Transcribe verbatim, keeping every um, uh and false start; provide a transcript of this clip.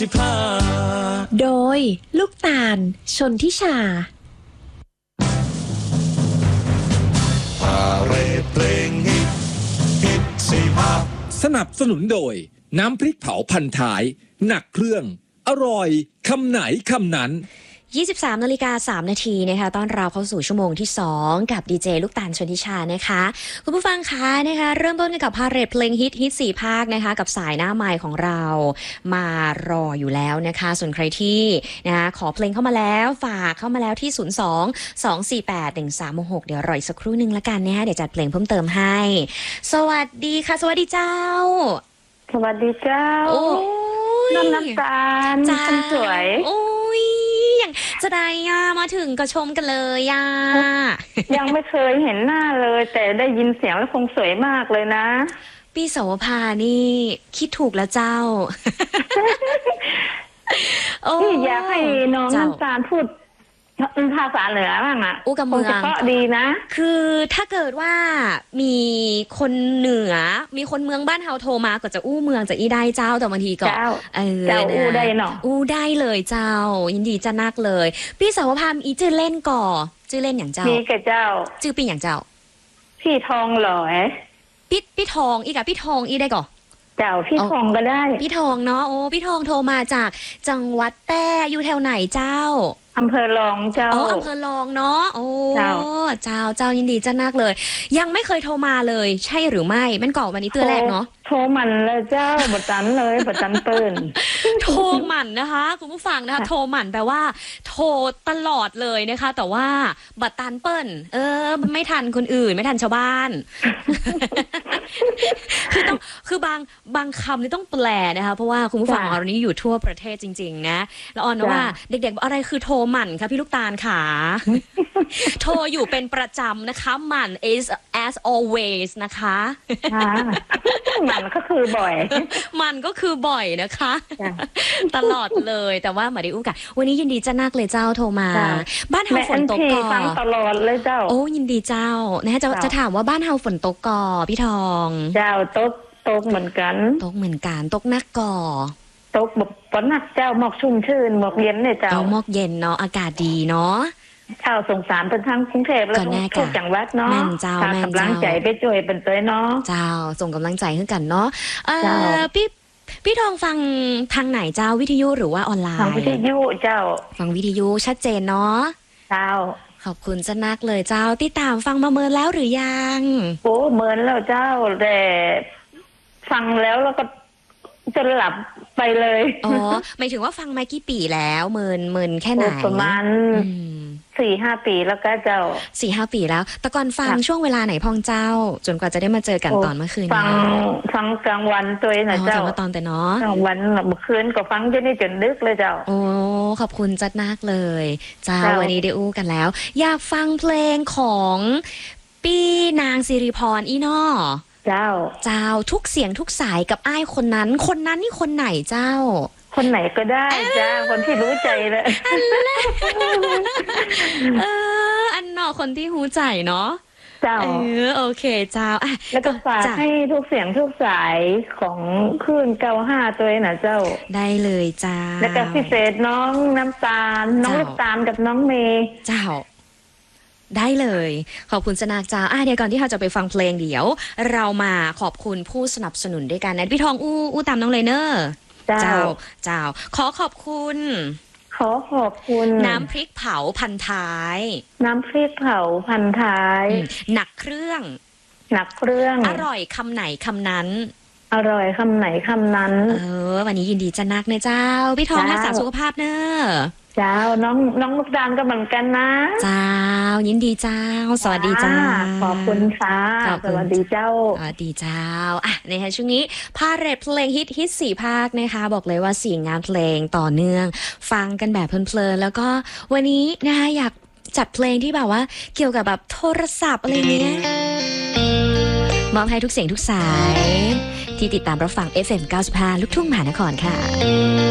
โดยลูกตาลชนทิชาพาเรดเพลงฮิตฮิตสี่ภาคสนับสนุนโดยน้ำพริกเผาพันท้ายหนักเครื่องอร่อยคำไหนคำนั้นยี่สิบสามนาฬิกาสามนาทีนะคะต้อนรับเข้าสู่ชั่วโมงที่สองกับดีเจลูกตาลชนทิชานะคะคุณผู้ฟังคะนะคะเริ่มต้นกันกับพาเรดเพลงฮิตฮิตสี่ภาคนะคะกับสายหน้าไมค์ของเรามารออยู่แล้วนะคะส่วนใครที่นะคะขอเพลงเข้ามาแล้วฝากเข้ามาแล้วที่ศูนย์ สอง สอง สี่ แปด หนึ่ง สาม หกเดี๋ยวรออีกสักครู่นึงละกันนะคะเดี๋ยวจัดเพลงเพิ่มเติมให้สวัสดีค่ะสวัสดีเจ้าสวัสดีเจ้าโอ้ยน้ำน้ำตาลคนสวยโอ้ยอย่างจะได้ย่ามาถึงก็ชมกันเลยย่ายังไม่เคยเห็นหน้าเลยแต่ได้ยินเสียงแล้วคงสวยมากเลยนะพี่สวภานี่คิดถูกแล้วเจ้าพี่อยากให้น้องน้ำตาลพูดภาษาเหนือบ้างอ่ะอู้กับเมืองก็ดีนะคือถ้าเกิดว่ามีคนเหนือมีคนเมืองบ้านเฮาโทรมาก็จะอู้เมืองจะอีได้เจ้าแต่บางทีก็เออเจ้าอู้ได้เนาะอู้ได้เลยเจ้ายินดีจะนักเลยพี่สาวพามอีจื้อเล่นก่อจื้อเล่นอย่างเจ้าพี่กับเจ้าจื้อปีอย่างเจ้าพี่ทองหล่อพี่พี่ทองอีกับพี่ทองอีได้ก่อเจ้าพี่ทองก็ได้พี่ทองเนาะโอ้พี่ทองโทรมาจากจังหวัดแต้อยู่แถวไหนเจ้าอำเภอรองเจ้าอ๋ออำเภอรองเนาะโอ้เจ้าเจ้าเจ้ายินดีจะนักเลยยังไม่เคยโทรมาเลยใช่หรือไม่แม่นก่อวันนี้เตือนแรกเนาะโทรมันเลยเจ้าบัดตันเลยบัดตันเปิ้นโทรหมั่นนะคะคุณผู้ฟังนะคะโทรหมั่นแปลว่าโทรตลอดเลยนะคะแต่ว่าบัดตันเปิ้ลเออไม่ทันคนอื่นไม่ทันชาวบ้านคือต้องคือบางบางคำนี่ต้องแปลนะคะเพราะว่าคุณผู้ฟังของเรานี้อยู่ทั่วประเทศจริงๆนะแล้วออนนะว่าเด็กๆอะไรคือโทรหมั่นคะพี่ลูกตาลขาโทรอยู่เป็นประจำนะคะหมั่น is as always นะคะมันก็คือบ่อยมันก็คือบ่อยนะคะตลอดเลยแต่ว่าหมาดิอุกะวันนี้ยินดีจะนักเลยเจ้าโทรมาบ้านเฮาฝนตกก่อฟังตลอดเลยเจ้าโอ้ยินดีเจ้านะจะจะถามว่าบ้านเฮาฝนตกก่อพี่ทองเจ้าตกตกเหมือนกันตกเหมือนกันตกนักก่อตกแบบฝนหนักเจ้าหมอกชุ่มชื่นหมอกเย็นเนี่ยเจ้าหมอกเย็นเนาะอากาศดีเนาะชาวสงสารเป็นทั้งกรุงเทพและทุกจังหวัดเนาะแม่นเจ้าแม่นเจ้ากำลังใจไปช่วยเป็นเตยเนาะเจ้าส่งกำลังใจให้กันเนาะเออพี่พี่ทองฟังทางไหนเจ้าวิทยุหรือว่าออนไลน์ฟังวิทยุเจ้าฟังวิทยุชัดเจนเนาะเจ้าขอบคุณจะนักเลยเจ้าติดตามฟังมาเมินแล้วหรือยังโอ้เมินแล้วเจ้าแต่ฟังแล้วแล้วก็จนหลับไปเลยอ๋อหมายถึงว่าฟังมากี่ปีแล้วเมินเมินแค่ไหนประมาณสี่ห้าปีแล้วก็เจ้าสี่ห้าปีแล้วแต่ก่อนฟังช่วงเวลาไหนพองเจ้าจนกว่าจะได้มาเจอกันตอนเมื่อคืนฟังฟังกลางวันตัวนะเจ้ามาตอนแต่เนาะกลางวันเมื่อคืนก็ฟังจนได้จนดึกเลยเจ้าโอ้ขอบคุณจัดนักเลยเจ้าวันนี้ได้อู้กันแล้วอยากฟังเพลงของปีนางสิริพรอีนอเจ้าเจ้าทุกเสียงทุกสายกับอ้ายคนนั้นคนนั้นนี่คนไหนเจ้าคนไหนก็ได้จ้าคนที่รู้ใจเลยเอออันนอคนที่รู้ใจเนาะเจ้าเออโอเคเจ้าอ่ะแล้วก็ฝากให้ทุกเสียงทุกสายของคลื่นเก้าห้าตัวน่ะเจ้าได้เลยจ้าแล้วก็พิเศษน้องน้ำตาลน้องลูกตาลกับน้องเมย์เจ้าได้เลยขอบคุณสนากจ้าอ่ะเดี๋ยวก่อนที่เราจะไปฟังเพลงเดี๋ยวเรามาขอบคุณผู้สนับสนุนด้วยกันนะพี่ทองอู้อู้ตามน้องเลยเนอร์เจ้าเจ้าขอขอบคุณขอขอบคุณน้ำพริกเผาพันท้ายน้ำพริกเผาพันท้ายหนักเครื่องหนักเครื่องอร่อยคำไหนคำนั้นอร่อยคำไหนคำนั้นเออวันนี้ยินดีจะนักนะเจ้าพี่ทองรักษาสุขภาพเนอะเจ้าน้องน้องลูกดานก็เหมือนกันนะเจ้ายินดีเจ้าสวัสดีเจ้าขอบคุณค่ะสวัสดีเจ้าสวัสดีเจ้าอ่ะนะคะช่วงนี้พาเรทเพลงฮิตฮิตสี่ภาคนะคะบอกเลยว่าสี่งานเพลงต่อเนื่องฟังกันแบบเพลินๆแล้วก็วันนี้นะคะอยากจัดเพลงที่แบบว่าเกี่ยวกับแบบโทรศัพท์อะไรเงี้ยมอบให้ทุกเสียงทุกสายที่ติดตามรับฟัง เอฟ เอ็ม เก้าสิบห้า ลูกทุ่งมหานครค่ะ